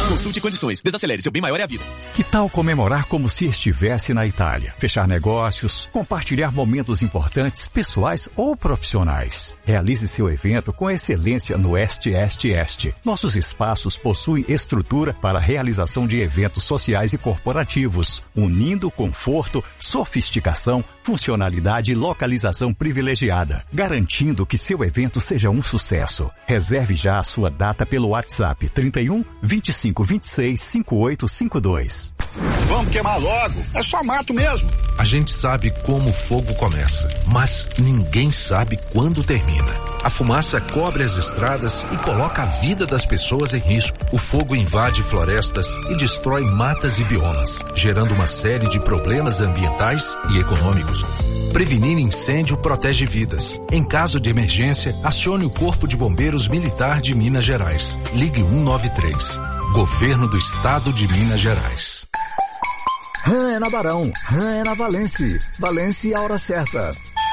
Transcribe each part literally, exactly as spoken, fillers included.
Consulte condições. Desacelere, seu bem maior é a vida. Que tal comemorar como se estivesse na Itália? Fechar negócios, compartilhar momentos importantes, pessoais ou profissionais. Realize seu evento com excelência no Este Este Este. Nossos espaços possuem estrutura para a realização de eventos sociais e corporativos, unindo conforto, sofisticação, funcionalidade e localização privilegiada, garantindo que seu evento seja um sucesso. Reserve já a sua data pelo WhatsApp trinta e um, vinte e cinco, vinte e seis, cinquenta e oito cinquenta e dois. Vamos queimar logo, é só mato mesmo. A gente sabe como o fogo começa, mas ninguém sabe quando termina. A fumaça cobre as estradas e coloca a vida das pessoas em risco. O fogo invade florestas e destrói matas e biomas, gerando uma série de problemas ambientais e econômicos. Prevenir incêndio protege vidas. Em caso de emergência, acione o Corpo de Bombeiros Militar de Minas Gerais. Ligue um nove três. Governo do Estado de Minas Gerais. Rã é na Barão, Rã é na Valence. Valence a hora certa.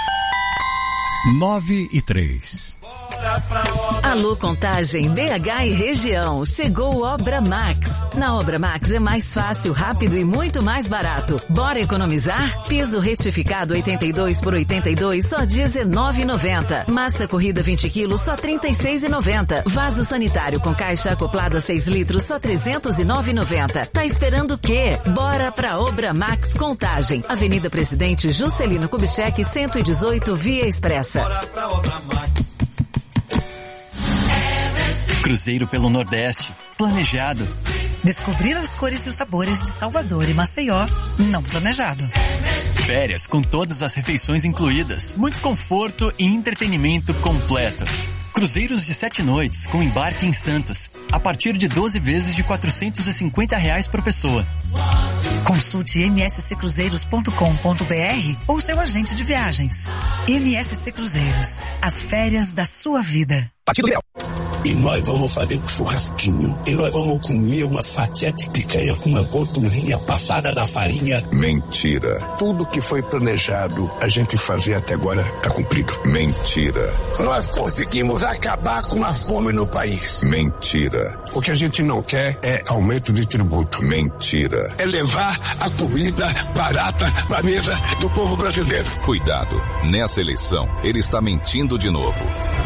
nove e três. Alô Contagem, B H e região, chegou Obra Max. Na Obra Max é mais fácil, rápido e muito mais barato. Bora economizar? Piso retificado oitenta e dois por oitenta e dois, só dezenove reais e noventa centavos. Massa corrida vinte quilos, só trinta e seis reais e noventa centavos. Vaso sanitário com caixa acoplada seis litros, só trezentos e nove reais e noventa centavos. Tá esperando o quê? Bora pra Obra Max Contagem. Avenida Presidente Juscelino Kubitschek, cento e dezoito, Via Expressa. Bora pra Obra Max. Cruzeiro pelo Nordeste, planejado. Descobrir as cores e os sabores de Salvador e Maceió, não planejado. Férias com todas as refeições incluídas, muito conforto e entretenimento completo. Cruzeiros de sete noites com embarque em Santos, a partir de doze vezes de quatrocentos e cinquenta reais por pessoa. Consulte m s c cruzeiros ponto com ponto b r ou seu agente de viagens. M S C Cruzeiros, as férias da sua vida. Partido Leal. E nós vamos fazer um churrasquinho. E nós vamos comer uma fatia de picanha com uma gordurinha passada da farinha. Mentira. Tudo que foi planejado a gente fazer até agora tá cumprido. Mentira. Nós conseguimos acabar com a fome no país. Mentira. O que a gente não quer é aumento de tributo. Mentira. É levar a comida barata pra mesa do povo brasileiro. Cuidado. Nessa eleição, ele está mentindo de novo.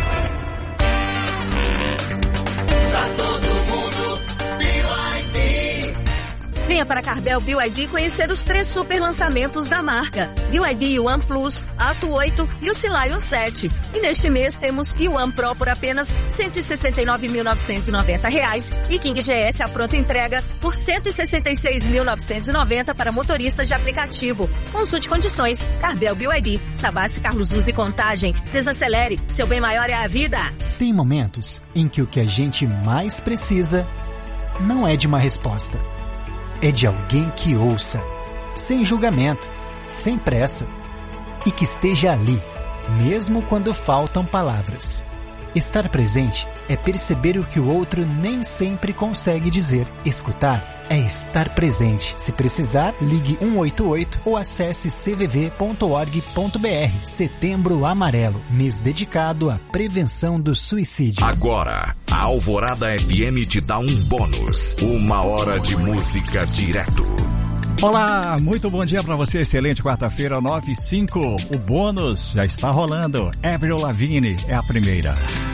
Venha para Carvel B Y D conhecer os três super lançamentos da marca. B Y D One Plus, Ato oito e o Scion sete. E neste mês temos One Pro por apenas cento e sessenta e nove mil novecentos e noventa reais e King G S a pronta entrega por cento e sessenta e seis mil novecentos e noventa para motoristas de aplicativo. Consulte condições. Carvel B Y D, Savassi, Carlos Luz e Contagem. Desacelere, seu bem maior é a vida. Tem momentos em que o que a gente mais precisa não é de uma resposta. É de alguém que ouça, sem julgamento, sem pressa, e que esteja ali, mesmo quando faltam palavras. Estar presente é perceber o que o outro nem sempre consegue dizer. Escutar é estar presente. Se precisar, ligue um oito oito ou acesse c v v ponto org ponto b r. Setembro Amarelo, mês dedicado à prevenção do suicídio. Agora, a Alvorada F M te dá um bônus. Uma hora de música direto. Olá, muito bom dia para você, excelente quarta-feira, nove e cinco. O bônus já está rolando. Avril Lavigne é a primeira.